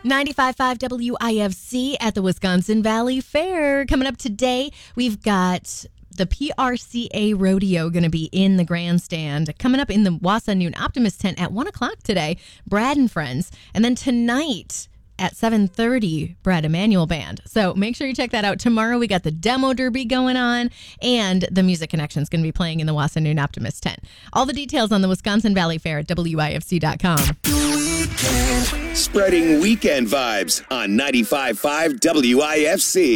95.5 WIFC at the Wisconsin Valley Fair. Coming up today, we've got the PRCA Rodeo going to be in the grandstand. Coming up in the Wausau Noon Optimist tent at 1 o'clock today, Brad and Friends. And then tonight at 7:30, Brad Emanuel Band. So make sure you check that out. Tomorrow we got the Demo Derby going on, and the Music Connection is going to be playing in the Wausau Noon Optimist tent. All the details on the Wisconsin Valley Fair at WIFC.com. Spreading weekend vibes on 95.5 WIFC.